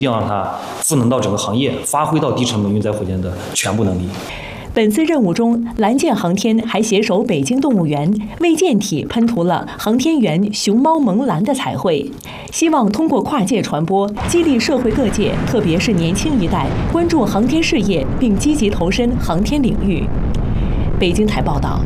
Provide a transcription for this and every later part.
定让它赋能到整个行业，发挥到低成本运载火箭的全部能力。 本次任务中，蓝箭航天还携手北京动物园，为舰体喷涂了航天员熊猫萌蓝的彩绘，希望通过跨界传播，激励社会各界，特别是年轻一代关注航天事业，并积极投身航天领域。北京台报道。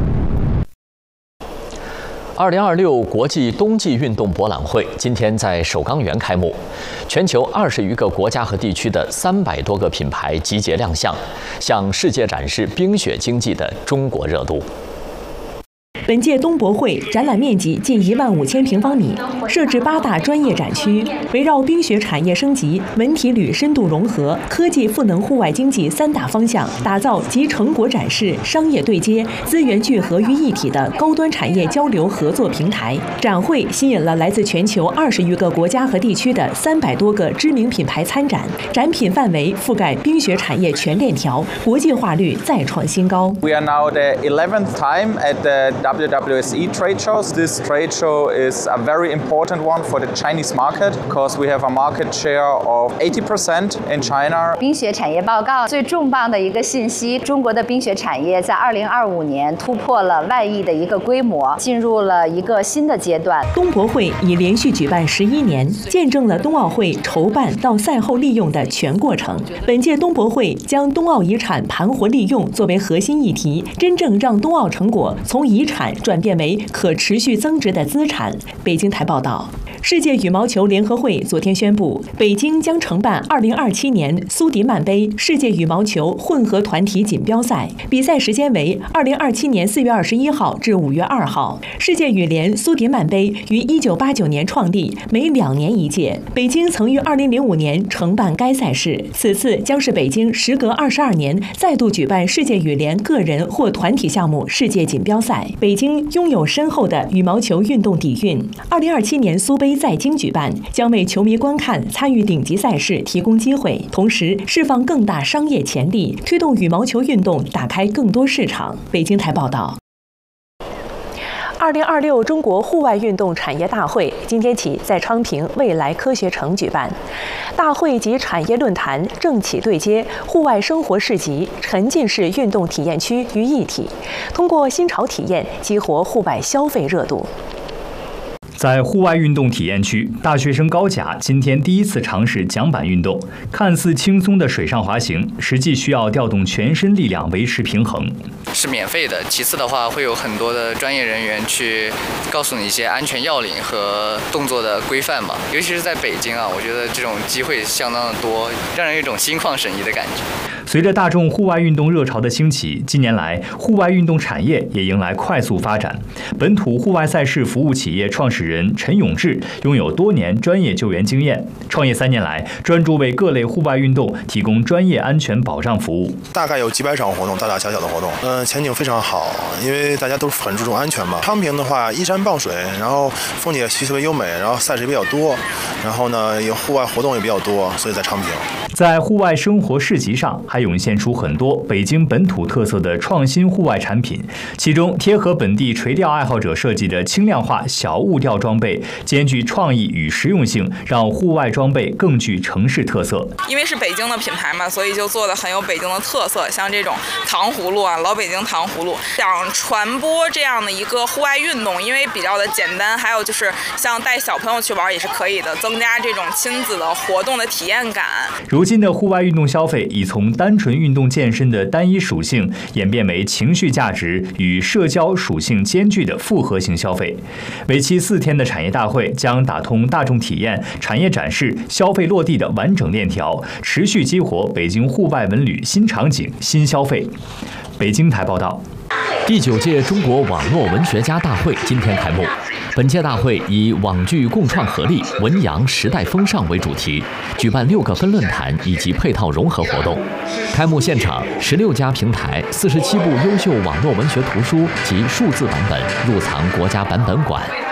2026国际冬季运动博览会今天在首钢园开幕，全球20余个国家和地区的300多个品牌集结亮相，向世界展示冰雪经济的中国热度。 本届冬博会展览面积近15000平方米，设置8大专业展区，围绕冰雪产业升级、文体旅深度融合、科技赋能户外经济3大方向，打造集成果展示、商业对接、资源聚合于一体的高端产业交流合作平台。展会吸引了来自全球20余个国家和地区的300多个知名品牌参展，展品范围覆盖冰雪产业全链条，国际化率再创新高。 We are now the 11th time at the WWSE trade shows. This trade show is a very important one for the Chinese market because we have a market share of 80% in China. 冰雪产业报告最重磅的一个信息，中国的冰雪产业在2025年突破了1万亿的一个规模，进入了一个新的阶段。 冬博会已连续举办11年，见证了冬奥会筹办到赛后利用的全过程。本届冬博会将冬奥遗产盘活利用作为核心议题，真正让冬奥成果从遗产转变为可持续增值的资产。北京台报道。世界羽毛球联合会昨天宣布，北京将承办2027年苏迪曼杯世界羽毛球混合团体锦标赛，比赛时间为2027年4月21号至5月2号。世界羽联苏迪曼杯于1989年创立，每2年一届。北京曾于2005年承办该赛事，此次将是北京时隔22年再度举办世界羽联个人或团体项目世界锦标赛。北京拥有深厚的羽毛球运动底蕴，2027年苏杯在京举办，将为球迷观看参与顶级赛事提供机会，同时释放更大商业潜力，推动羽毛球运动打开更多市场。北京台报道。2026中国户外运动产业大会今天起在昌平未来科学城举办，大会及产业论坛政企对接、户外生活市集、沉浸式运动体验区于一体，通过新潮体验激活户外消费热度。 在户外运动体验区，大学生高甲今天第一次尝试桨板运动。看似轻松的水上滑行，实际需要调动全身力量维持平衡。 是免费的，其次的话会有很多的专业人员去告诉你一些安全要领和动作的规范吧。尤其是在北京啊，我觉得这种机会相当的多，让人有一种心旷神怡的感觉。 随着大众户外运动热潮的兴起，近年来户外运动产业也迎来快速发展。本土户外赛事服务企业创始人陈永志拥有多年专业救援经验，创业3年来，专注为各类户外运动提供专业安全保障服务。 大概有几百场活动，大大小小的活动，前景非常好，因为大家都很注重安全嘛。昌平的话，依山傍水，然后风景特别优美，然后赛事也比较多，然后呢，有户外活动也比较多，所以在昌平。 在户外生活市集上，还涌现出很多北京本土特色的创新户外产品，其中贴合本地垂钓爱好者设计的轻量化小物钓装备，兼具创意与实用性，让户外装备更具城市特色。 因为是北京的品牌嘛，所以就做的很有北京的特色，像这种糖葫芦啊，老北京糖葫芦，想传播这样的一个户外运动，因为比较的简单，还有就是像带小朋友去玩也是可以的，增加这种亲子的活动的体验感。 如今的户外运动消费已从单纯运动健身的单一属性演变为情绪价值与社交属性兼具的复合型消费。为期4天的产业大会将打通大众体验、产业展示、消费落地的完整链条，持续激活北京户外文旅新场景、新消费。北京台报道。 第9届中国网络文学家大会今天开幕。本届大会以网剧共创合力，文扬时代风尚为主题，举办6个分论坛以及配套融合活动。开幕现场，16家平台、47部优秀网络文学图书及数字版本入藏国家版本馆。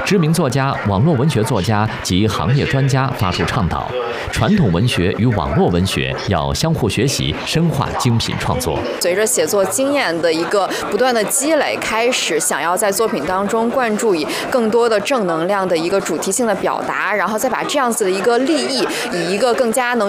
知名作家、网络文学作家及行业专家发出倡导：传统文学与网络文学要相互学习，深化精品创作。 随着写作经验的一个不断的积累，开始想要在作品当中灌注以更多的正能量的一个主题性的表达，然后再把这样子的一个立意以一个更加能